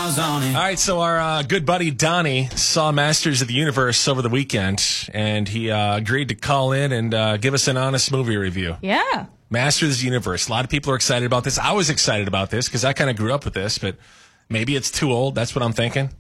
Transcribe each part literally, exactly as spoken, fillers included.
miles on it. All right, so our uh, good buddy Donnie saw Masters of the Universe over the weekend, and he uh, agreed to call in and uh, give us an honest movie review. Yeah. Masters of the Universe. A lot of people are excited about this. I was excited about this because I kind of grew up with this, but maybe it's too old. That's what I'm thinking.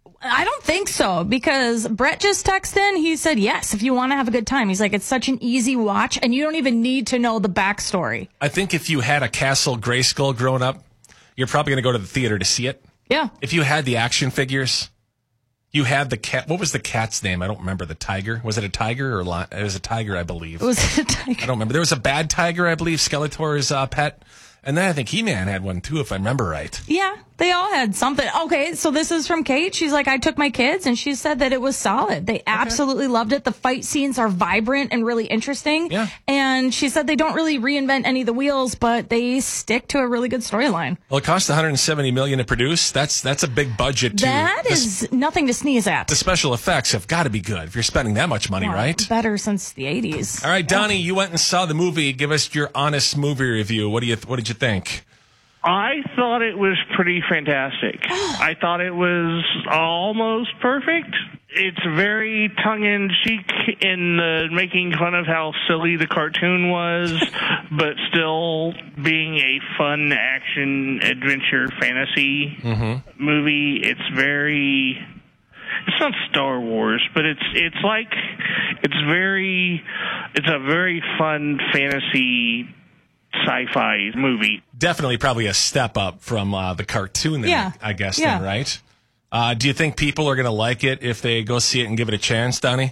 I don't think so, because Brett just texted in. He said, yes, if you want to have a good time. He's like, it's such an easy watch, and you don't even need to know the backstory. I think if you had a Castle Grayskull growing up, you're probably going to go to the theater to see it. Yeah. If you had the action figures, you had the cat. What was the cat's name? I don't remember. The tiger. Was it a tiger or a lion? It was a tiger, I believe. It was a tiger. I don't remember. There was a bad tiger, I believe, Skeletor's uh, pet. And then I think He-Man had one, too, if I remember right. Yeah, they all had something. Okay, so this is from Kate. She's like, I took my kids, and she said that it was solid. They absolutely loved it. The fight scenes are vibrant and really interesting. Yeah. And she said they don't really reinvent any of the wheels, but they stick to a really good storyline. Well, it cost one hundred seventy million dollars to produce. That's that's a big budget, too. That the, is nothing to sneeze at. The special effects have got to be good if you're spending that much money, Well, right? Better since the eighties. All right, Donnie, you went and saw the movie. Give us your honest movie review. What do you What did you think? I thought it was pretty fantastic. I thought it was almost perfect. It's very tongue-in-cheek in the making fun of how silly the cartoon was, but still being a fun action adventure fantasy Mm-hmm. movie. It's very... It's not Star Wars, but it's it's like it's very it's a very fun fantasy sci-fi movie. Definitely probably a step up from uh, the cartoon, then, Yeah. I guess, Yeah. then, right? Uh, do you think people are going to like it if they go see it and give it a chance, Donnie?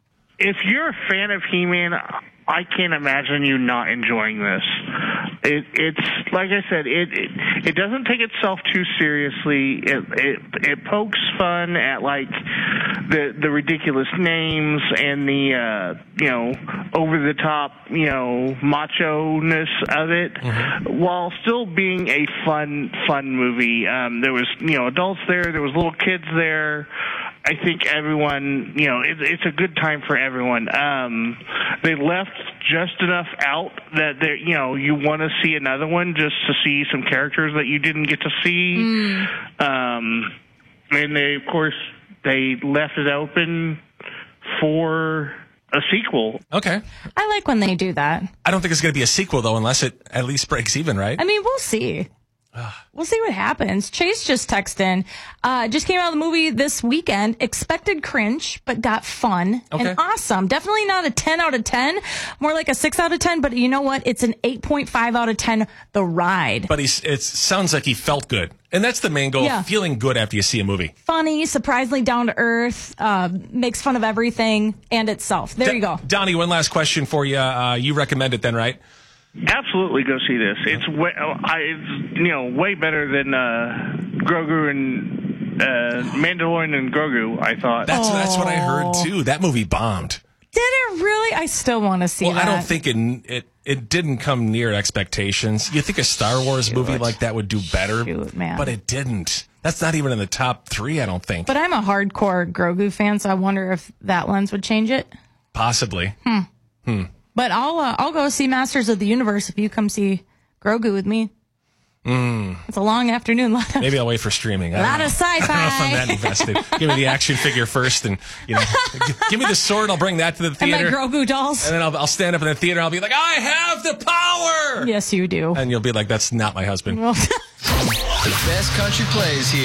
If you're a fan of He-Man, I can't imagine you not enjoying this. It, it's like I said, it, it it doesn't take itself too seriously. It it it pokes fun at like the the ridiculous names and the uh, you know over the top you know macho ness of it, mm-hmm. while still being a fun fun movie. Um, there was you know adults there, there was little kids there. I think everyone, you know, it, it's a good time for everyone. Um, they left just enough out that they, you know, you want to see another one just to see some characters that you didn't get to see. Mm. Um, and they, of course, they left it open for a sequel. Okay. I like when they do that. I don't think it's going to be a sequel, though, unless it at least breaks even, right? I mean, we'll see. We'll see what happens. Chase just texted in. Uh, just came out of the movie this weekend. Expected cringe, but got fun Okay. and awesome. Definitely not a ten out of ten. More like a six out of ten. But you know what? It's an eight point five out of ten. The ride. But he's, it sounds like he felt good. And that's the main goal, Yeah. feeling good after you see a movie. Funny, surprisingly down to earth, uh, makes fun of everything and itself. There Do- you go. Donnie, one last question for you. Uh, you recommend it then, right? Absolutely, go see this. It's way, I, it's, you know, way better than uh, Grogu and uh, Mandalorian and Grogu. I thought. That's that's what I heard Oh. too. That movie bombed. Did it really? I still want to see Well, that. I don't think it, it it didn't come near expectations. You think a Star Wars movie like that would do better, Shoot, man. but it didn't. That's not even in the top three, I don't think. But I'm a hardcore Grogu fan, so I wonder if that lens would change it. Possibly. Hmm. Hmm. But I'll uh, I'll go see Masters of the Universe if you come see Grogu with me. Mm. It's a long afternoon. Lot of, Maybe I'll wait for streaming. a lot of I don't know if I'm sci-fi. that invested. Give me the action figure first, and you know, g- give me the sword. I'll bring that to the And theater, my Grogu dolls. and then I'll, I'll stand up in the theater. And I'll be like, I have the power. Yes, you do. And you'll be like, that's not my husband. Well, The best country plays here.